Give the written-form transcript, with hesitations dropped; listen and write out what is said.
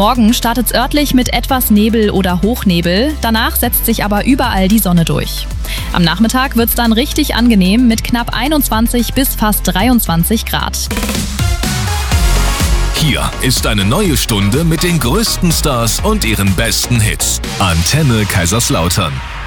Morgen startet es örtlich mit etwas Nebel oder Hochnebel, danach setzt sich aber überall die Sonne durch. Am Nachmittag wird es dann richtig angenehm mit knapp 21 bis fast 23 Grad. Hier ist eine neue Stunde mit den größten Stars und ihren besten Hits. Antenne Kaiserslautern.